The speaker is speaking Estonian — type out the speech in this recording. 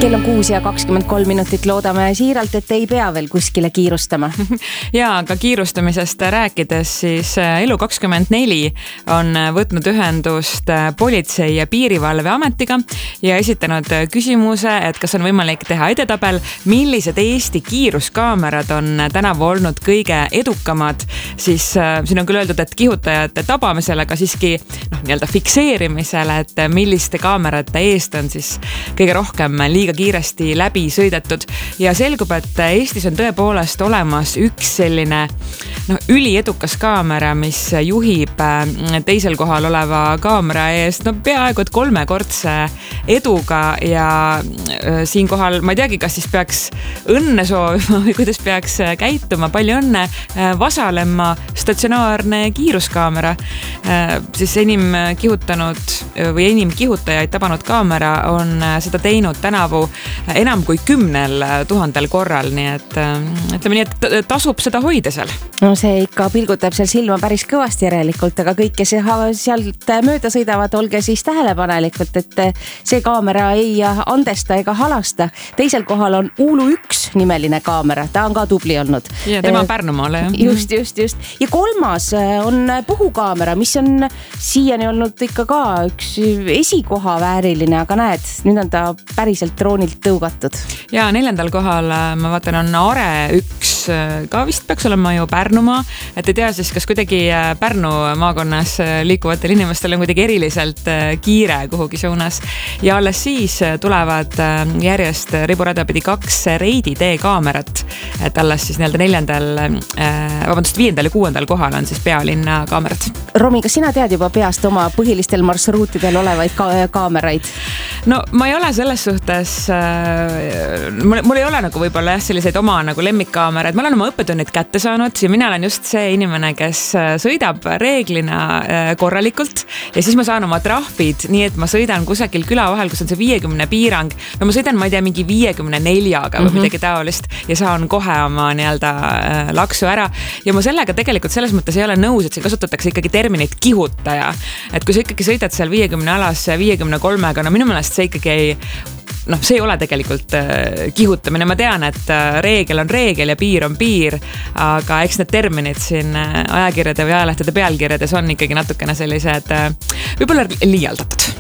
Kell on 6:23, loodame siiralt, et ei pea veel kuskile kiirustama. Ja, aga kiirustamisest rääkides, siis Elu24 on võtnud ühendust Politsei- ja Piirivalveametiga ja esitanud küsimuse, et kas on võimalik teha edetabel, millised Eesti kiiruskaamerad on tänavu olnud kõige edukamad. Siis siin on küll öeldud, et kihutajate tabamisel, aga siiski nii-öelda fikseerimisele, et milliste kaamerate eest on siis kõige rohkem liiga kiiresti läbi sõidetud ja selgub, et Eestis on tõepoolest olemas üks selline üliedukas kaamera, mis juhib teisel kohal oleva kaamera eest peaaegu et 3-kordse eduga ja siinkohal ma ei teagi, kas siis peaks õnne soovima või kuidas peaks käituma, palju õnne, Vasalemma statsionaarne kiiruskaamera. Siis enim kihutajaid tabanud kaamera on seda teinud tänavu enam kui 10 000 korral, nii et ütleme nii, et tasub seda hoida seal. No see ikka pilgutab seal silma päris kõvasti järelikult, aga kõik, kes sealt mööda sõidavad, olge siis tähelepanelikult, et see kaamera ei andesta ega halasta. Teisel kohal on Uulu 1 nimeline kaamera, ta on ka tubli olnud. Ja tema Pärnumaale. Just. Ja 3. on Puhukaamera, mis on siiani olnud ikka ka üks esikoha vääriline, aga näed, nüüd on ta päriselt troonilt tõugatud. Ja 4. kohal ma vaatan on Are 1, ka vist peaks olema ju Pärnumaa, et ei tea siis, kas kuidagi Pärnu maakonnas liikuvatel inimestel on kuidagi eriliselt kiire kuhugi suunas. Ja alles siis tulevad järjest riburadapidi 2 Reidi D-kaamerat, et alles siis 5. ja 6. kohal on siis pealinna kaamerad. Romi, kas sina tead juba peast oma põhilistel marsruutidel olevaid kaameraid? No ma ei ole selles suhtes, mul ei ole nagu võib-olla selliseid oma nagu lemmikkaamerad, ma olen oma õppetunnid kätte saanud ja mina olen just see inimene, kes sõidab reeglina korralikult ja siis ma saan oma trahvid, nii et ma sõidan kusagil küla vahel, kus on see 50 piirang. No ma sõidan, ma ei tea, mingi 54-ga või midagi taolist ja saan kohe oma nii-öelda laksu ära ja ma sellega tegelikult selles mõttes ei ole nõus, et siin kasutatakse ikkagi terminit kihutaja. Et kui sa ikkagi sõidad seal 50 alas 53-ga, no minu meelest see ikkagi see ei ole tegelikult kihutamine. Ma tean, et reegel on reegel ja piir on piir, aga eks need terminid siin ajakirjade või ajalehtede pealkirjades on ikkagi natukene sellised võib-olla liialdatud.